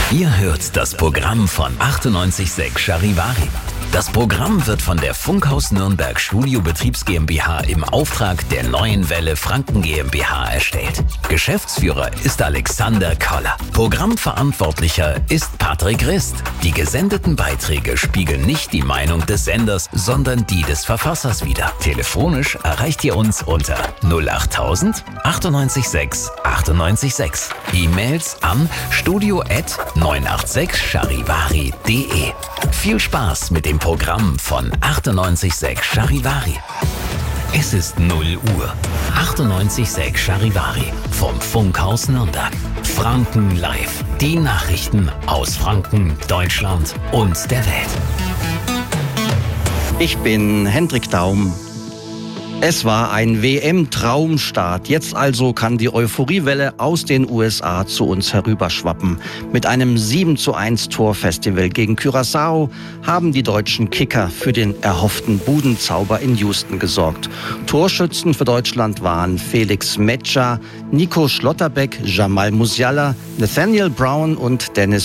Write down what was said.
Ihr hört das Programm von 98.6 Charivari. Das Programm wird von der Funkhaus Nürnberg Studiobetriebs GmbH im Auftrag der Neuen Welle Franken GmbH erstellt. Geschäftsführer ist Alexander Koller. Programmverantwortlicher ist Patrick Rist. Die gesendeten Beiträge spiegeln nicht die Meinung des Senders, sondern die des Verfassers wider. Telefonisch erreicht ihr uns unter 08000 98.6 98.6. E-Mails an studio@986charivari.de. Viel Spaß mit dem Programm von 98.6 Charivari. Es ist 0 Uhr. 98.6 Charivari vom Funkhaus Nürnberg. Franken live. Die Nachrichten aus Franken, Deutschland und der Welt. Ich bin Hendrik Daum. Es war ein WM-Traumstart. Jetzt also kann die Euphoriewelle aus den USA zu uns herüberschwappen. Mit einem 7:1 Torfestival gegen Curaçao haben die deutschen Kicker für den erhofften Budenzauber in Houston gesorgt. Torschützen für Deutschland waren Felix Metscher, Nico Schlotterbeck, Jamal Musiala, Nathaniel Brown und Dennis